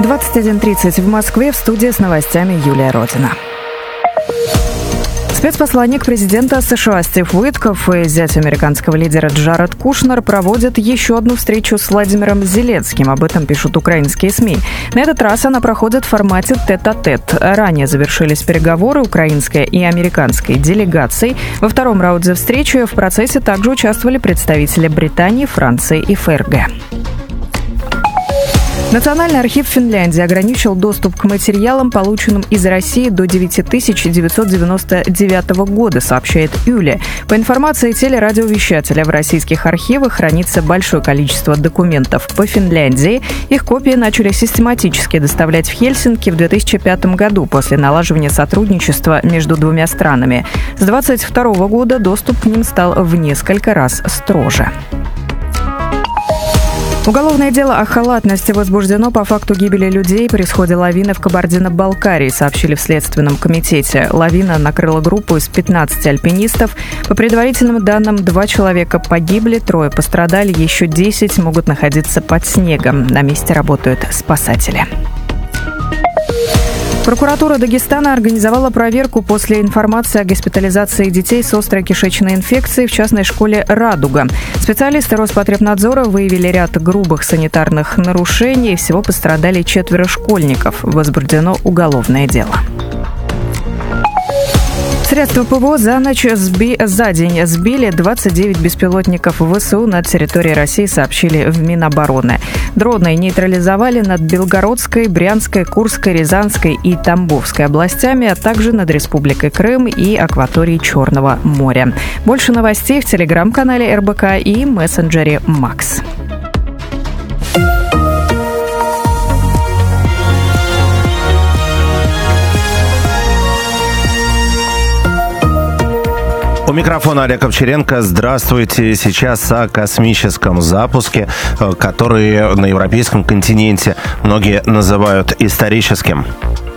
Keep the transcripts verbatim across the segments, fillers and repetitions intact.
двадцать один тридцать в Москве. В студии с новостями Юлия Родина. Спецпосланник президента США Стив Уитков и зять американского лидера Джаред Кушнер проводят еще одну встречу с Владимиром Зеленским. Об этом пишут украинские СМИ. На этот раз она проходит в формате тет-а-тет. Ранее завершились переговоры украинской и американской делегаций. Во втором раунде встречи в процессе также участвовали представители Британии, Франции и ФРГ. Национальный архив Финляндии ограничил доступ к материалам, полученным из России до тысяча девятьсот девяносто девятого года, сообщает Юля. По информации телерадиовещателя, в российских архивах хранится большое количество документов по Финляндии. Их копии начали систематически доставлять в Хельсинки в две тысячи пятом году после налаживания сотрудничества между двумя странами. С двадцать второго года доступ к ним стал в несколько раз строже. Уголовное дело о халатности возбуждено по факту гибели людей при сходе лавины в Кабардино-Балкарии, сообщили в Следственном комитете. Лавина накрыла группу из пятнадцати альпинистов. По предварительным данным, два человека погибли, трое пострадали, еще десять могут находиться под снегом. На месте работают спасатели. Прокуратура Дагестана организовала проверку после информации о госпитализации детей с острой кишечной инфекцией в частной школе «Радуга». Специалисты Роспотребнадзора выявили ряд грубых санитарных нарушений. Всего пострадали четверо школьников. Возбуждено уголовное дело. Средства ПВО за ночь сби... за день сбили двадцать девять беспилотников ВСУ над территорией России, сообщили в Минобороны. Дроны нейтрализовали над Белгородской, Брянской, Курской, Рязанской и Тамбовской областями, а также над Республикой Крым и акваторией Черного моря. Больше новостей в телеграм-канале эр бэ ка и мессенджере Макс. У микрофона Олег Овчаренко. Здравствуйте. Сейчас о космическом запуске, который на европейском континенте многие называют историческим.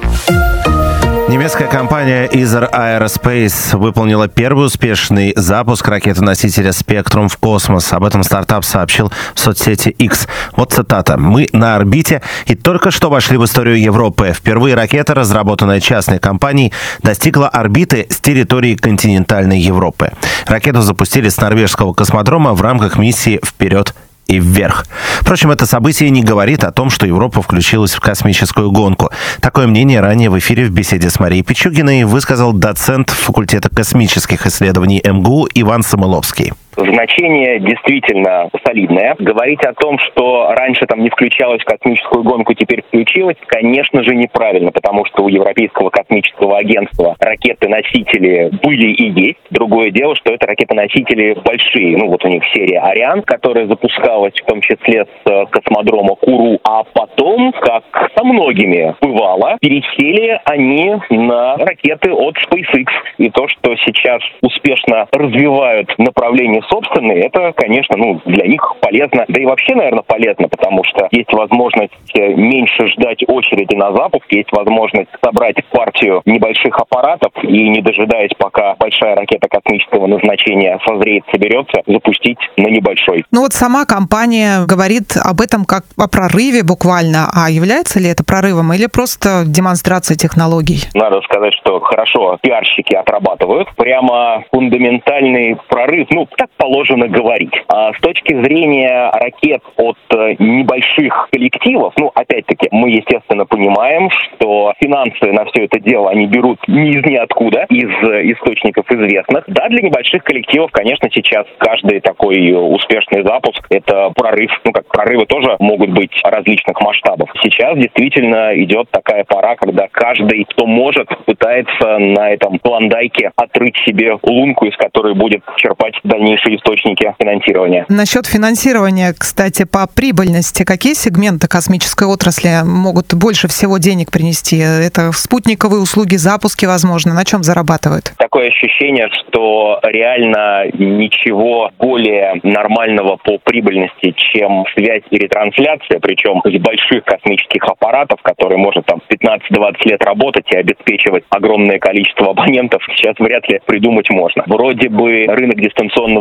Немецкая компания Isar Aerospace выполнила первый успешный запуск ракеты-носителя «Спектрум» в космос. Об этом стартап сообщил в соцсети X. Вот цитата. «Мы на орбите и только что вошли в историю Европы. Впервые ракета, разработанная частной компанией, достигла орбиты с территории континентальной Европы. Ракету запустили с норвежского космодрома в рамках миссии «Вперед и вверх». Впрочем, это событие не говорит о том, что Европа включилась в космическую гонку. Такое мнение ранее в эфире в беседе с Марией Пичугиной высказал доцент факультета космических исследований эм гэ у Иван Самыловский. Значение действительно солидное. Говорить о том, что раньше там не включалась в космическую гонку, теперь включилась, конечно же, неправильно, потому что у Европейского космического агентства ракеты-носители были и есть. Другое дело, что это ракеты-носители большие. Ну, вот у них серия «Ариан», которая запускалась в том числе с космодрома Куру, а потом, как со многими бывало, пересели они на ракеты от SpaceX. И то, что сейчас успешно развивают направление собственные, это, конечно, ну, для них полезно, да и вообще, наверное, полезно, потому что есть возможность меньше ждать очереди на запуск, есть возможность собрать партию небольших аппаратов и, не дожидаясь, пока большая ракета космического назначения созреет, соберется, запустить на небольшой. Ну вот сама компания говорит об этом как о прорыве буквально, а является ли это прорывом или просто демонстрация технологий? Надо сказать, что хорошо пиарщики отрабатывают. Прямо фундаментальный прорыв, ну, так положено говорить. А с точки зрения ракет от небольших коллективов, ну, опять-таки, мы, естественно, понимаем, что финансы на все это дело они берут не из ниоткуда, из источников известных. Да, для небольших коллективов, конечно, сейчас каждый такой успешный запуск — это прорыв. Ну, как прорывы тоже могут быть различных масштабов. Сейчас действительно идет такая пора, когда каждый, кто может, пытается на этом клондайке отрыть себе лунку, из которой будет черпать дальнейшие источники финансирования. Насчет финансирования, кстати, по прибыльности, какие сегменты космической отрасли могут больше всего денег принести? Это спутниковые услуги, запуски, возможно. На чем зарабатывают? Такое ощущение, что реально ничего более нормального по прибыльности, чем связь и ретрансляция, причем из больших космических аппаратов, которые может там пятнадцать-двадцать лет работать и обеспечивать огромное количество абонентов, сейчас вряд ли придумать можно. Вроде бы рынок дистанционного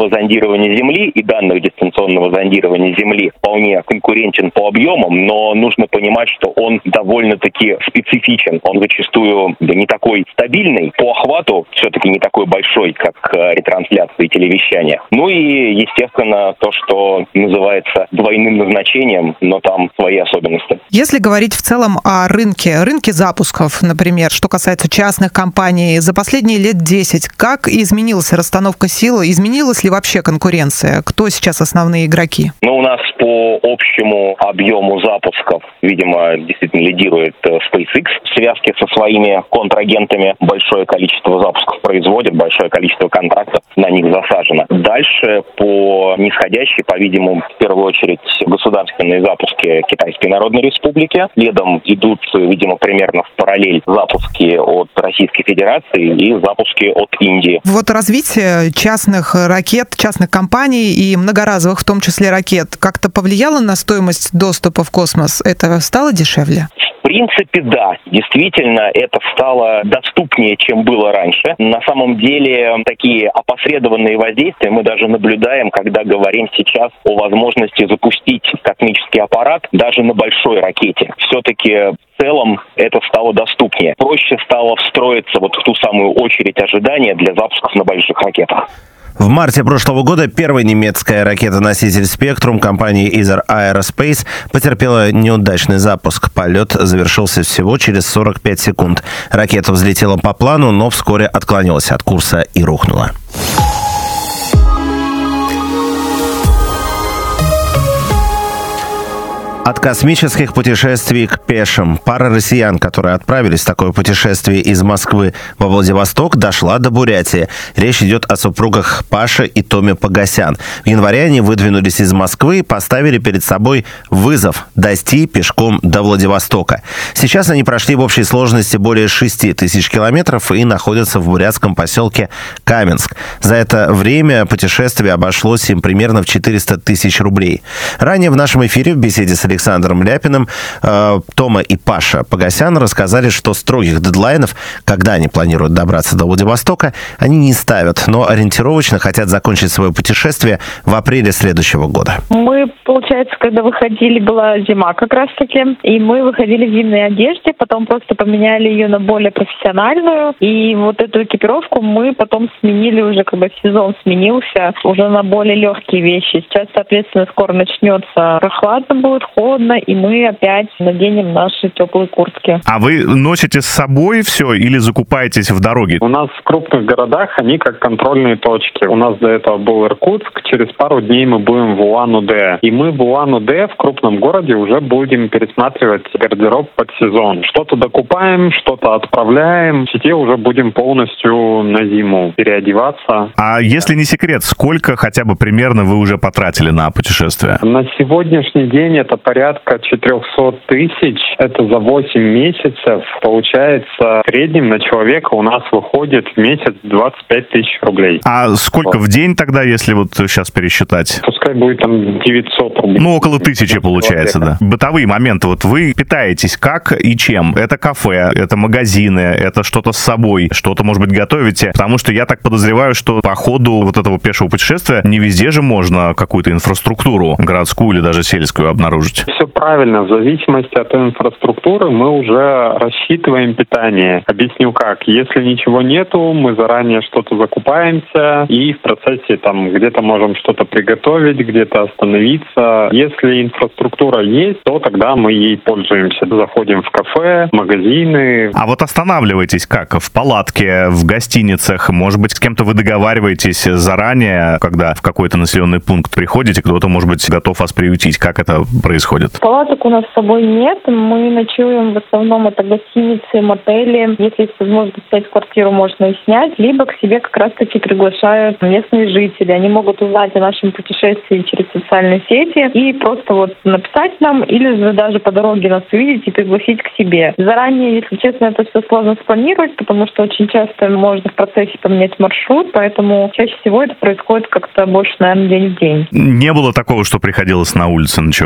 дистанционного зондирования Земли и данных дистанционного зондирования Земли вполне конкурентен по объемам, но нужно понимать, что он довольно-таки специфичен. Он зачастую не такой стабильный, по охвату все-таки не такой большой, как ретрансляции и телевещания. Ну и, естественно, то, что называется двойным назначением, но там свои особенности. Если говорить в целом о рынке, рынке запусков, например, что касается частных компаний, за последние лет десять, как изменилась расстановка сил, изменилась ли вообще конкуренция? Кто сейчас основные игроки? Ну, у нас по общему объему запусков, видимо, действительно лидирует SpaceX. В связке со своими контрагентами большое количество запусков производит, большое количество контрактов на них засажено. Дальше по нисходящей, по-видимому, в первую очередь государственные запуски Китайской Народной Республики. Следом идут, видимо, примерно в параллель запуски от Российской Федерации и запуски от Индии. Вот развитие частных ракет, частных компаний и многоразовых, в том числе ракет, как-то повлияло на стоимость доступа в космос? Это стало дешевле? В принципе, да. Действительно, это стало доступнее, чем было раньше. На самом деле, такие опосредованные воздействия мы даже наблюдаем, когда говорим сейчас о возможности запустить космический аппарат даже на большой ракете. Все-таки в целом это стало доступнее. Проще стало встроиться вот в ту самую очередь ожидания для запусков на больших ракетах. В марте прошлого года первая немецкая ракета-носитель «Спектрум» компании Isar Aerospace потерпела неудачный запуск. Полет завершился всего через сорок пять секунд. Ракета взлетела по плану, но вскоре отклонилась от курса и рухнула. От космических путешествий к пешим. Пара россиян, которые отправились в такое путешествие из Москвы во Владивосток, дошла до Бурятии. Речь идет о супругах Паше и Томе Погосян. В январе они выдвинулись из Москвы и поставили перед собой вызов дойти пешком до Владивостока. Сейчас они прошли в общей сложности более шести тысяч километров и находятся в бурятском поселке Каменск. За это время путешествие обошлось им примерно в четыреста тысяч рублей. Ранее в нашем эфире в беседе с Александром Ляпиным э, Тома и Паша Погосян рассказали, что строгих дедлайнов, когда они планируют добраться до Владивостока, они не ставят, но ориентировочно хотят закончить свое путешествие в апреле следующего года. Мы, получается, когда выходили, была зима как раз-таки, и мы выходили в зимней одежде, потом просто поменяли ее на более профессиональную, и вот эту экипировку мы потом сменили уже, когда сезон сменился, уже на более легкие вещи. Сейчас, соответственно, скоро начнется прохладно будет, холодно, и мы опять наденем наши теплые куртки. А вы носите с собой все или закупаетесь в дороге? У нас в крупных городах они как контрольные точки. У нас до этого был Иркутск, через пару дней мы будем в Улан-Удэ. И мы в Улан-Удэ, в крупном городе, уже будем пересматривать гардероб под сезон. Что-то докупаем, что-то отправляем. В сети уже будем полностью на зиму переодеваться. А если не секрет, сколько хотя бы примерно вы уже потратили на путешествие? На сегодняшний день это порядка четыреста тысяч. Это за восемь месяцев. Получается, в среднем на человека у нас выходит в месяц двадцать пять тысяч рублей. А сколько вот в день тогда, если вот сейчас пересчитать? Пускай будет там девятьсот рублей. Ну, около тысячи получается, да. Бытовые моменты. Вот вы питаетесь как и чем? Это кафе, это магазины, это что-то с собой, что-то, может быть, готовите? Потому что я так подозреваю, что по ходу вот этого пешего путешествия не везде же можно какую-то инфраструктуру городскую или даже сельскую обнаружить. Все правильно. В зависимости от инфраструктуры мы уже рассчитываем питание. Объясню как. Если ничего нету, мы заранее что-то закупаемся и в процессе там где-то можем что-то приготовить, где-то остановиться. Если инфраструктура есть, то тогда мы ей пользуемся. Заходим в кафе, магазины. А вот останавливаетесь как? В палатке, в гостиницах? Может быть, с кем-то вы договариваетесь заранее, когда в какой-то населенный пункт приходите, кто-то, может быть, готов вас приютить? Как это происходит? Палаток у нас с собой нет. Мы ночуем в основном это гостиницы, мотели. Если есть возможность снять квартиру, можно и снять. Либо к себе как раз-таки приглашают местные жители. Они могут узнать о нашем путешествии через социальные сети и просто вот написать нам или же даже по дороге нас увидеть и пригласить к себе. Заранее, если честно, это все сложно спланировать, потому что очень часто можно в процессе поменять маршрут, поэтому чаще всего это происходит как-то больше, наверное, день в день. Не было такого, что приходилось на улице ночевать?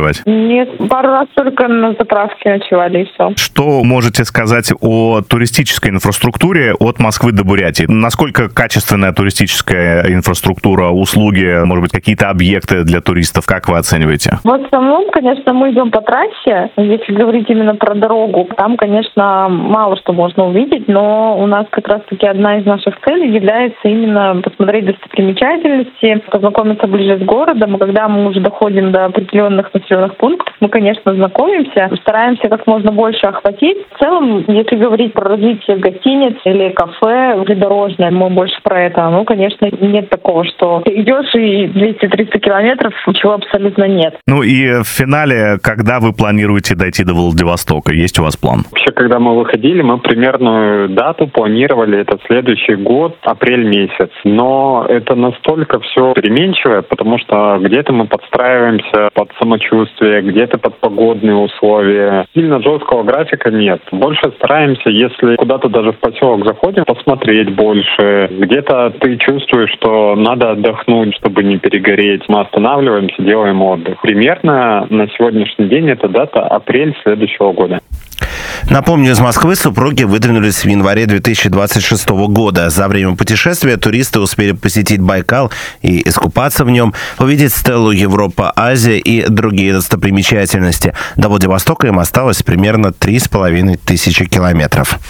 Нет, пару раз только на заправке ночевали, и все. Что можете сказать о туристической инфраструктуре от Москвы до Бурятии? Насколько качественная туристическая инфраструктура, услуги, может быть, какие-то объекты для туристов? Как вы оцениваете? В основном, конечно, мы идем по трассе. Если говорить именно про дорогу, там, конечно, мало что можно увидеть, но у нас как раз-таки одна из наших целей является именно посмотреть достопримечательности, познакомиться ближе с городом. И когда мы уже доходим до определенных населенных пунктов, мы, конечно, знакомимся, стараемся как можно больше охватить. В целом, если говорить про развитие гостиниц или кафе придорожное, мы больше про это. Ну, конечно, нет такого, что ты идешь и двести-триста километров, чего абсолютно нет. Ну и в финале, когда вы планируете дойти до Владивостока? Есть у вас план? Вообще, когда мы выходили, мы примерную дату планировали, это следующий год, апрель месяц. Но это настолько все переменчивое, потому что где-то мы подстраиваемся под самочувствие, где-то под погодные условия. Сильно жесткого графика нет. Больше стараемся, если куда-то даже в поселок заходим, посмотреть больше. Где-то ты чувствуешь, что надо отдохнуть, чтобы не перегореть. Мы останавливаемся, делаем отдых. Примерно на сегодняшний день это дата апрель следующего года. Напомню, из Москвы супруги выдвинулись в январе две тысячи двадцать шестого года. За время путешествия туристы успели посетить Байкал и искупаться в нем, увидеть стелу Европа-Азия и другие достопримечательности. До Владивостока им осталось примерно три с половиной тысячи километров.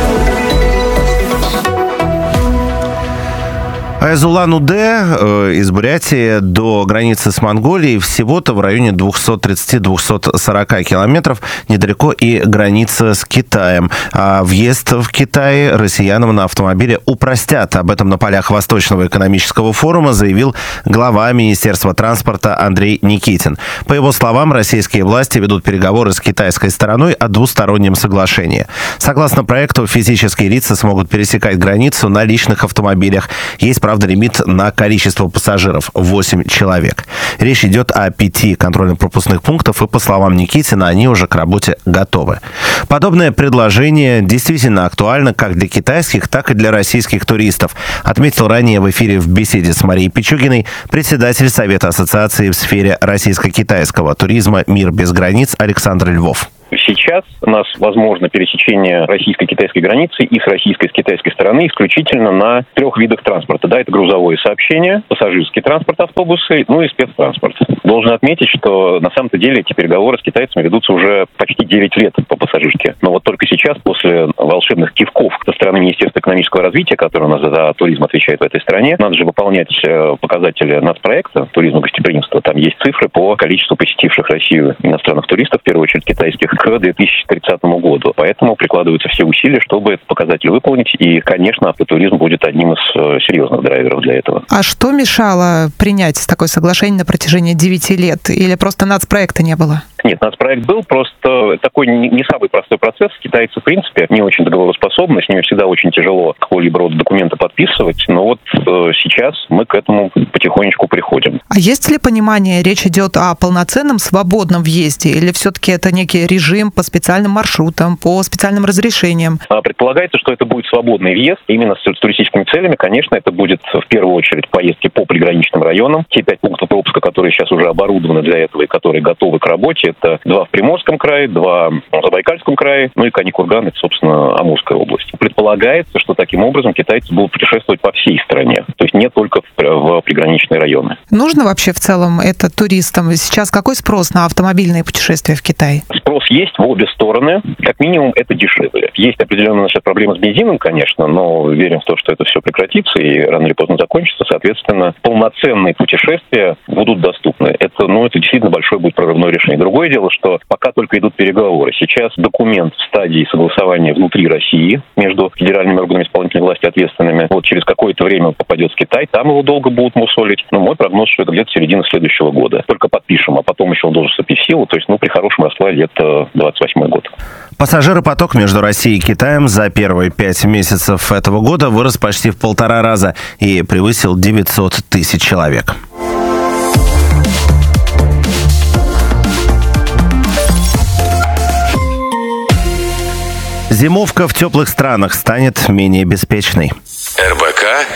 А из Улан-Удэ, э, из Бурятии до границы с Монголией всего-то в районе двести тридцать - двести сорок километров, недалеко и граница с Китаем. А въезд в Китай россиянам на автомобиле упростят. Об этом на полях Восточного экономического форума заявил глава Министерства транспорта Андрей Никитин. По его словам, российские власти ведут переговоры с китайской стороной о двустороннем соглашении. Согласно проекту, физические лица смогут пересекать границу на личных автомобилях. Есть, правда, лимит на количество пассажиров – восемь человек. Речь идет о пяти контрольно-пропускных пунктах, и, по словам Никитина, они уже к работе готовы. Подобное предложение действительно актуально как для китайских, так и для российских туристов, отметил ранее в эфире в беседе с Марией Пичугиной председатель Совета ассоциации в сфере российско-китайского туризма «Мир без границ» Александр Львов. Сейчас у нас возможно пересечение российско-китайской границы и с российской, и с китайской стороны исключительно на трех видах транспорта. Да, это грузовое сообщение, пассажирский транспорт, автобусы, ну и спецтранспорт. Должен отметить, что на самом-то деле эти переговоры с китайцами ведутся уже почти девять лет по пассажирке. Но вот только сейчас, после волшебных кивков со стороны Министерства экономического развития, которое у нас за туризм отвечает в этой стране, надо же выполнять показатели нацпроекта туризма гостеприимства. Там есть цифры по количеству посетивших Россию иностранных туристов, в первую очередь китайских, к две тысячи тридцатому году. Поэтому прикладываются все усилия, чтобы этот показатель выполнить. И, конечно, автотуризм будет одним из серьезных драйверов для этого. А что мешало принять такое соглашение на протяжении девяти лет? Или просто нацпроекта не было? Нет, нацпроект был, просто такой не самый простой процесс. Китайцы, в принципе, не очень договороспособны, с ними всегда очень тяжело какого-либо рода документы подписывать, но вот э, сейчас мы к этому потихонечку приходим. А есть ли понимание, речь идет о полноценном свободном въезде, или все-таки это некий режим по специальным маршрутам, по специальным разрешениям? Предполагается, что это будет свободный въезд, именно с туристическими целями. Конечно, это будет в первую очередь поездки по приграничным районам. Те пять пунктов пропуска, которые сейчас уже оборудованы для этого и которые готовы к работе, это два в Приморском крае, два в Забайкальском крае, ну и Кани-Курган, это, собственно, Амурская область. Предполагается, что таким образом китайцы будут путешествовать по всей стране, то есть не только в, в приграничные районы. Нужно вообще в целом это туристам? Сейчас какой спрос на автомобильные путешествия в Китай? Спрос есть в обе стороны. Как минимум, это дешевле. Есть определенная наша проблема с бензином, конечно, но верим в то, что это все прекратится и рано или поздно закончится. Соответственно, полноценные путешествия будут доступны. Это, ну, это действительно большое будет прорывное решение. Другое дело, что пока только идут переговоры. Сейчас документ в стадии согласования внутри России между федеральными органами исполнительной власти ответственными. Вот через какое-то время он попадет в Китай, там его долго будут мусолить. Но мой прогноз, что это где-то середина следующего года. Только подпишем, а потом еще он должен вступить в силу. То есть, ну, при хорошем раскладе это двадцать восьмой год. Пассажиропоток между Россией и Китаем за первые пять месяцев этого года вырос почти в полтора раза и превысил девятьсот тысяч человек. Зимовка в теплых странах станет менее беспечной. эр бэ ка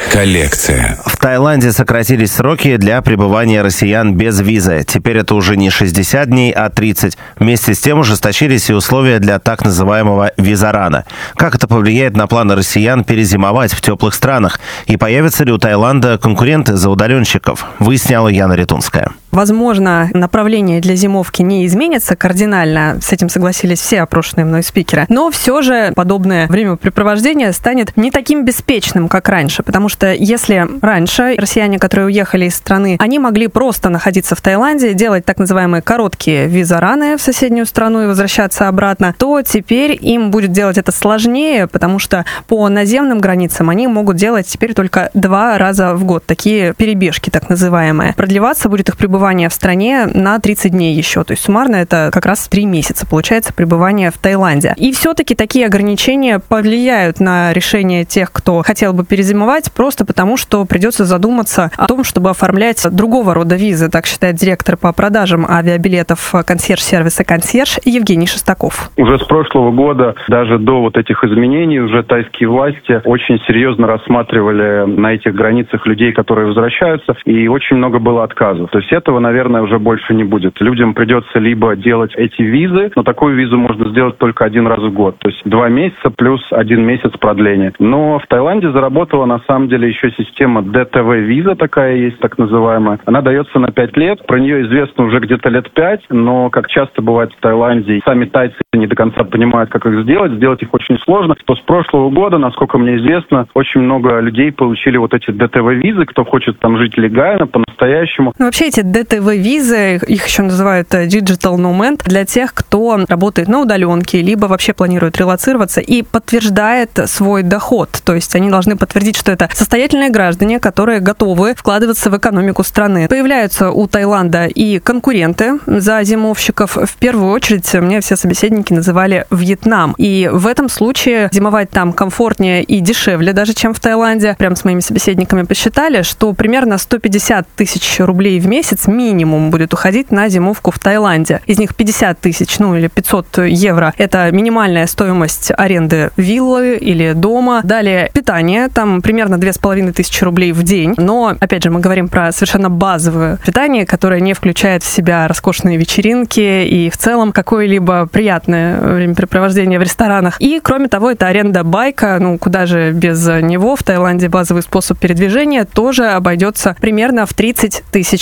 Коллекция. В Таиланде сократились сроки для пребывания россиян без визы. Теперь это уже не шестьдесят дней, а тридцать. Вместе с тем ужесточились и условия для так называемого визарана. Как это повлияет на планы россиян перезимовать в теплых странах? И появятся ли у Таиланда конкуренты за удаленщиков? Выясняла Яна Ритунская. Возможно, направление для зимовки не изменится кардинально, с этим согласились все опрошенные мной спикеры, но все же подобное времяпрепровождение станет не таким беспечным, как раньше, потому что если раньше россияне, которые уехали из страны, они могли просто находиться в Таиланде, делать так называемые короткие визараны в соседнюю страну и возвращаться обратно, то теперь им будет делать это сложнее, потому что по наземным границам они могут делать теперь только два раза в год, такие перебежки так называемые. Продлеваться будет их пребывание в стране на тридцать дней еще. То есть суммарно это как раз три месяца получается пребывание в Таиланде. И все-таки такие ограничения повлияют на решение тех, кто хотел бы перезимовать, просто потому что придется задуматься о том, чтобы оформлять другого рода визы. Так считает директор по продажам авиабилетов консьерж-сервиса «Консьерж» Евгений Шестаков. Уже с прошлого года, даже до вот этих изменений, уже тайские власти очень серьезно рассматривали на этих границах людей, которые возвращаются, и очень много было отказов. То есть это наверное, уже больше не будет. Людям придется либо делать эти визы, но такую визу можно сделать только один раз в год. То есть два месяца плюс один месяц продления. Но в Таиланде заработала на самом деле еще система ди ти ви-виза, такая есть, так называемая. Она дается на пять лет. Про нее известно уже где-то лет пять, но, как часто бывает в Таиланде, сами тайцы не до конца понимают, как их сделать. Сделать их очень сложно. То с прошлого года, насколько мне известно, очень много людей получили вот эти ди ти ви-визы, кто хочет там жить легально, по-настоящему. Ну, вообще эти ди ти ви-визы, их еще называют Digital Nomad, для тех, кто работает на удаленке, либо вообще планирует релоцироваться и подтверждает свой доход. То есть они должны подтвердить, что это состоятельные граждане, которые готовы вкладываться в экономику страны. Появляются у Таиланда и конкуренты за зимовщиков. В первую очередь мне все собеседники называли Вьетнам. И в этом случае зимовать там комфортнее и дешевле даже, чем в Таиланде. Прям с моими собеседниками посчитали, что примерно сто пятьдесят тысяч рублей в месяц минимум будет уходить на зимовку в Таиланде. Из них пятьдесят тысяч, ну или пятьсот евро. Это минимальная стоимость аренды виллы или дома. Далее питание, там примерно две с половиной тысячи рублей в день. Но, опять же, мы говорим про совершенно базовое питание, которое не включает в себя роскошные вечеринки и в целом какое-либо приятное времяпрепровождение в ресторанах. И, кроме того, это аренда байка, ну куда же без него. В Таиланде базовый способ передвижения тоже обойдется примерно в тридцать тысяч